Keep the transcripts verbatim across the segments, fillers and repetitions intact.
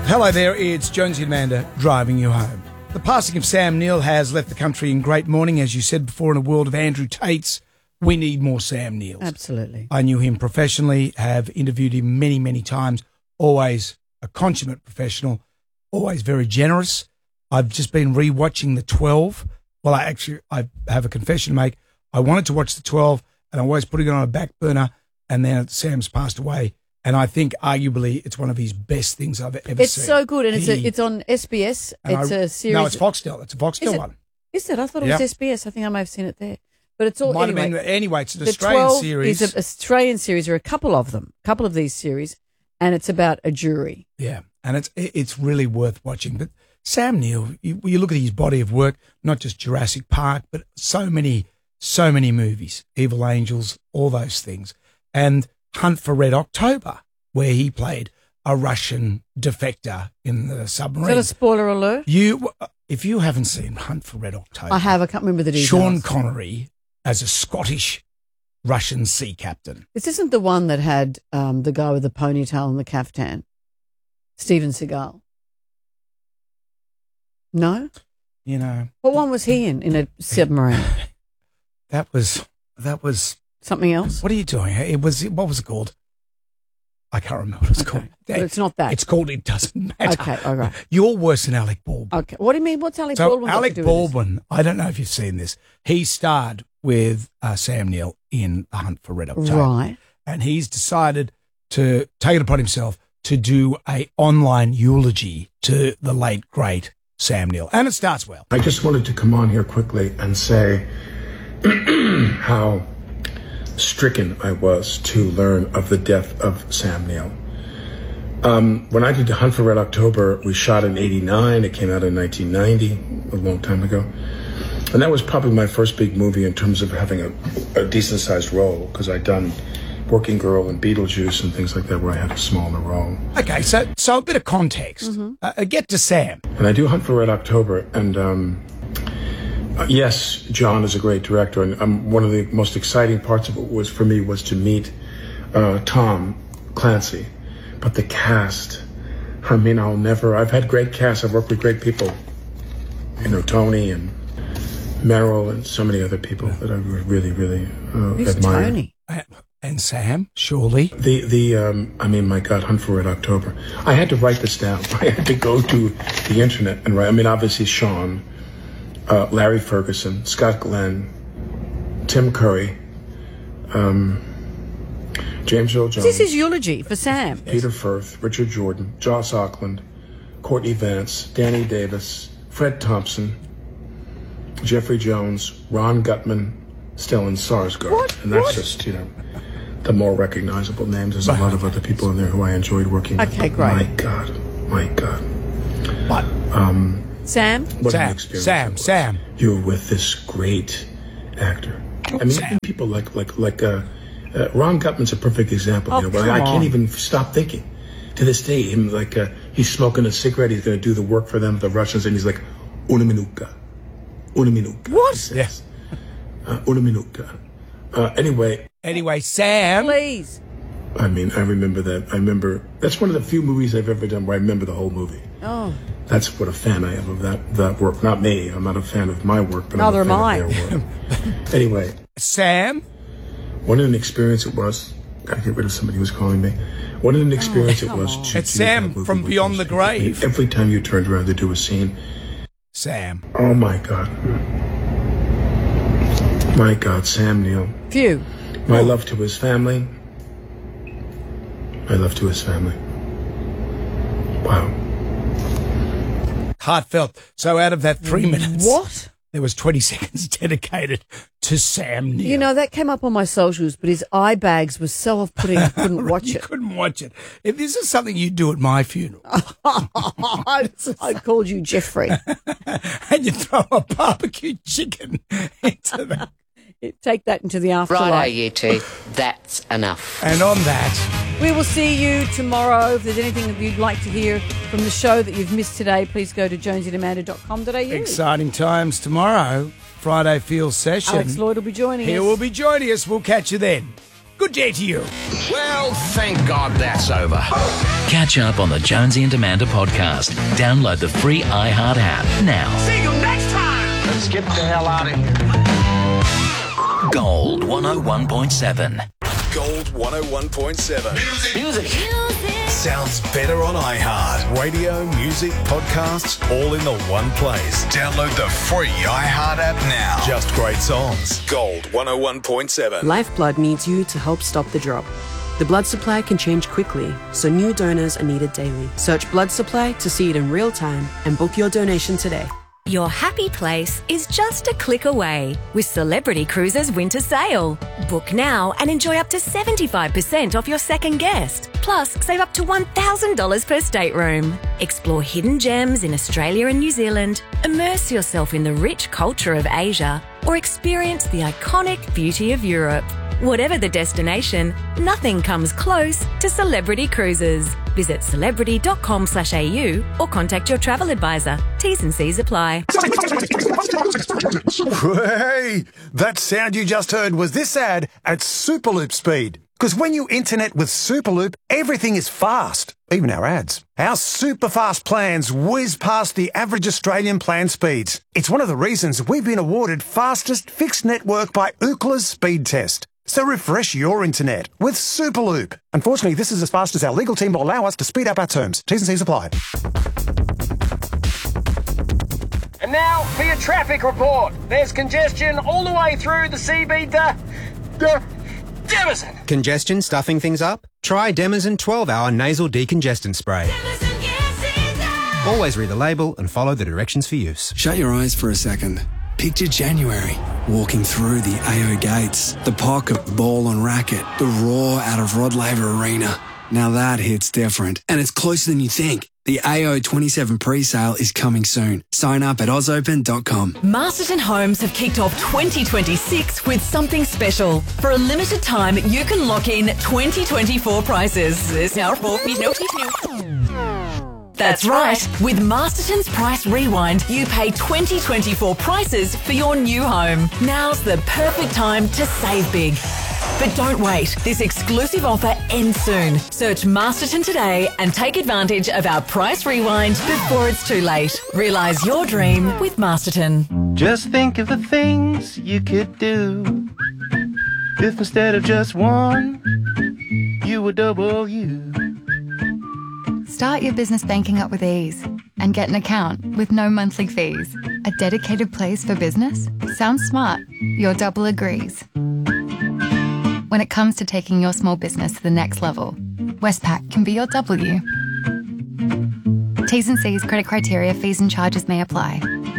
Hello there, it's Jonesy and Amanda driving you home. The passing of Sam Neill has left the country in great mourning. As you said before, in a world of Andrew Tates, we need more Sam Neills. Absolutely. I knew him professionally, have interviewed him many, many times, always a consummate professional, always very generous. I've just been re-watching The twelve. Well, I actually, I have a confession to make. I wanted to watch The twelve, and I'm always putting it on a back burner, and then Sam's passed away. And I think, arguably, it's one of his best things I've ever it's seen. It's so good, and it's, he, a, it's on S B S. It's I, a series. No, it's Foxtel. It's a Foxtel is it, one. Is it? I thought it yep. was S B S. I think I may have seen it there. But it's all Might anyway. Have been, anyway, it's an the Australian twelve series. It's an Australian series. There are a couple of them, a couple of these series, and it's about a jury. Yeah, and it's it's really worth watching. But Sam Neill, you, you look at his body of work, not just Jurassic Park, but so many, so many movies, Evil Angels, all those things, and Hunt for Red October, where he played a Russian defector in the submarine. Is that a spoiler alert? You, if you haven't seen Hunt for Red October, I have. I can't remember the details. Sean Connery as a Scottish Russian sea captain. This isn't the one that had um, the guy with the ponytail and the caftan, Steven Seagal. No? You know. What one was he in, in a submarine? That was, that was. Something else? What are you doing? It was, what was it called? I can't remember what it's okay. called. But it's not that. It's called It Doesn't Matter. Okay, all right. You're worse than Alec Baldwin. Okay. What do you mean? What's Alec so Baldwin got Alec to do Baldwin, with I don't know if you've seen this. He starred with uh, Sam Neill in The Hunt for Red this? October. Right. And he's decided to take it upon himself to do a online eulogy to the late, great Sam Neill. And it starts well. I just wanted to come on here quickly and say how stricken I was to learn of the death of Sam Neill. Um, when I did The Hunt for Red October, we shot in eighty-nine. It came out in nineteen ninety, a long time ago. And that was probably my first big movie in terms of having a, a decent-sized role, because I'd done Working Girl and Beetlejuice and things like that where I had a smaller role. Okay, so so a bit of context. Mm-hmm. uh, get to Sam. And I do Hunt for Red October, and um, uh, yes, John is a great director, and um, one of the most exciting parts of it was for me was to meet uh, Tom Clancy. But the cast, I mean, I'll never, I've had great casts, I've worked with great people, you know, Tony and Meryl and so many other people that I really, really uh, Who's admire. Tony? And Sam, surely. The, the um, I mean, my God, Hunt for Red October. I had to write this down. I had to go to the internet and write, I mean, obviously Sean, uh, Larry Ferguson, Scott Glenn, Tim Curry, um, James Earl Jones. This is eulogy for Sam. Peter Firth, Richard Jordan, Joss Auckland, Courtney Vance, Danny Davis, Fred Thompson, Jeffrey Jones, Ron Gutman, Stellan Skarsgård. What? And that's What? just, you know, the more recognizable names. There's a lot of other people in there who I enjoyed working with. Okay, great. My God. My God. What? Um, Sam? what an Sam, experience Sam, it was. Sam. You were with this great actor. I mean, Sam. even people like, like, like, uh, Uh, Ron Gutman's a perfect example. Oh, you know, but come I can't on. even stop thinking. To this day, him like uh, he's smoking a cigarette. He's going to do the work for them, the Russians, and he's like, "Una minuta, una minuta." What? He says. Uh, una minuta. Uh, anyway. Anyway, Sam. Please. I mean, I remember that. I remember that's one of the few movies I've ever done where I remember the whole movie. Oh. That's what a fan I am of that that work. Not me. I'm not a fan of my work, but Neither I'm am a I. fan of their work. Anyway. Sam. What an experience it was. Gotta get rid of somebody who's calling me. What an experience Oh, it was. come To It's do Sam that movie from with Beyond those the people. Grave. Every time you turned around to do a scene. Sam. Oh my God. My God, Sam Neill. Phew. My love to his family. My love to his family. Wow. Heartfelt. So out of that three minutes, What? there was twenty seconds dedicated to Sam Neill. You know, that came up on my socials, but his eye bags were so off-putting I couldn't watch you it. couldn't watch it. If this is something you do at my funeral, I, I called you Jeffrey. and you throw a barbecue chicken into that. Take that into the afterlife. Righto, you two. That's enough. And on that, We will see you tomorrow. If there's anything that you'd like to hear from the show that you've missed today, please go to jonesy and amanda dot com dot a u. exciting times tomorrow. Friday Field Session. Alex Lloyd will be joining He us. will be joining us. We'll catch you then. Good day to you. Well, thank God that's over. Catch up on the Jonesy and Amanda podcast. Download the free iHeart app now. See you next time. Let's get the hell out of here. Gold one oh one point seven. Gold one oh one point seven. Music. Music. Sounds better on iHeart. Radio, music, podcasts, all in the one place. Download the free iHeart app now. Just great songs. Gold one oh one point seven. Lifeblood needs you to help stop the drop. The blood supply can change quickly, so new donors are needed daily. Search blood supply to see it in real time and book your donation today. Your happy place is just a click away with Celebrity Cruises Winter Sale. Book now and enjoy up to seventy-five percent off your second guest. Plus, save up to one thousand dollars per stateroom. Explore hidden gems in Australia and New Zealand, immerse yourself in the rich culture of Asia, or experience the iconic beauty of Europe. Whatever the destination, nothing comes close to Celebrity Cruises. Visit celebrity.com slash AU or contact your travel advisor. T's and C's apply. Hey, that sound you just heard was this ad at Superloop speed. Because when you internet with Superloop, everything is fast, even our ads. Our super fast plans whiz past the average Australian plan speeds. It's one of the reasons we've been awarded fastest fixed network by Ookla's speed test. So refresh your internet with Superloop. Unfortunately, this is as fast as our legal team will allow us to speed up our terms. T's and C's apply. And now for your traffic report. There's congestion all the way through the C B to Demazin. Congestion stuffing things up? Try Demazin twelve hour nasal decongestant spray. Always read the label and follow the directions for use. Shut your eyes for a second. Picture January, walking through the A O gates, the pocket ball and racket, the roar out of Rod Laver Arena. Now that hits different, and it's closer than you think. The A O twenty-seven pre-sale is coming soon. Sign up at oz open dot com. Masterton Homes have kicked off twenty twenty-six with something special. For a limited time, you can lock in twenty twenty-four prices. There's now four That's right. With Masterton's Price Rewind, you pay twenty twenty-four prices for your new home. Now's the perfect time to save big. But don't wait. This exclusive offer ends soon. Search Masterton today and take advantage of our Price Rewind before it's too late. Realise your dream with Masterton. Just think of the things you could do if instead of just one, you were double you. Start your business banking up with ease and get an account with no monthly fees. A dedicated place for business? Sounds smart. Your double agrees. When it comes to taking your small business to the next level, Westpac can be your W. T's and C's, credit criteria, fees and charges may apply.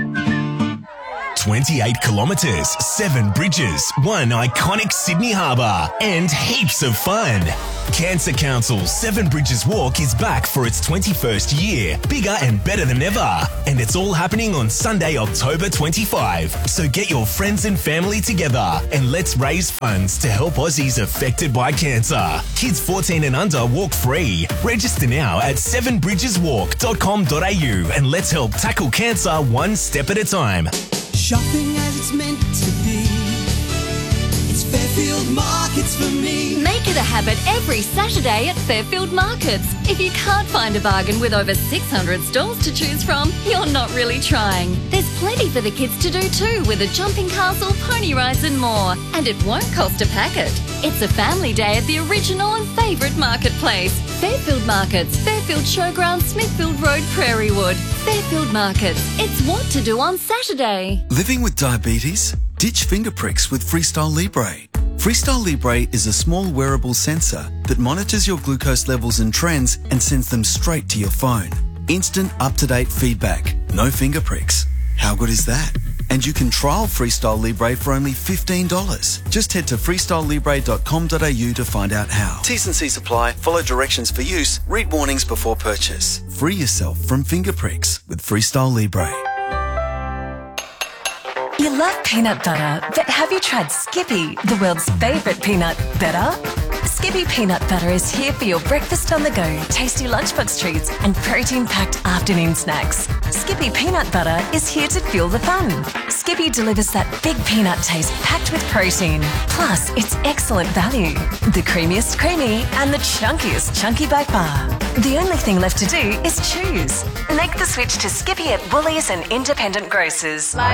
twenty-eight kilometres, seven bridges, one iconic Sydney harbour, and heaps of fun. Cancer Council's Seven Bridges Walk is back for its twenty-first year, bigger and better than ever. And it's all happening on Sunday, October twenty-fifth. So get your friends and family together and let's raise funds to help Aussies affected by cancer. Kids fourteen and under walk free. Register now at seven bridges walk dot com dot a u and let's help tackle cancer one step at a time. Shopping as it's meant to be. It's Fairfield Markets for me. Make it a habit every Saturday at Fairfield Markets. If you can't find a bargain with over six hundred stalls to choose from, you're not really trying. There's plenty for the kids to do too, with a jumping castle, pony rides and more. And it won't cost a packet. It's a family day at the original and favourite marketplace. Fairfield Markets, Fairfield Showground, Smithfield Road, Prairie Wood. Fairfield Markets. It's what to do on Saturday. Living with diabetes? Ditch finger pricks with Freestyle Libre. Freestyle Libre is a small wearable sensor that monitors your glucose levels and trends and sends them straight to your phone. Instant, up-to-date feedback. No finger pricks. How good is that? And you can trial Freestyle Libre for only fifteen dollars. Just head to freestyle libre dot com dot a u to find out how. T's and C's apply. Follow directions for use. Read warnings before purchase. Free yourself from finger pricks with Freestyle Libre. You love peanut butter, but have you tried Skippy, the world's favourite peanut butter? Skippy peanut butter is here for your breakfast on the go, tasty lunchbox treats and protein-packed afternoon snacks. Skippy peanut butter is here to fuel the fun. Skippy Skippy delivers that big peanut taste packed with protein. Plus, it's excellent value. The creamiest creamy and the chunkiest chunky bake bar. The only thing left to do is choose. Make the switch to Skippy at Woolies and independent grocers.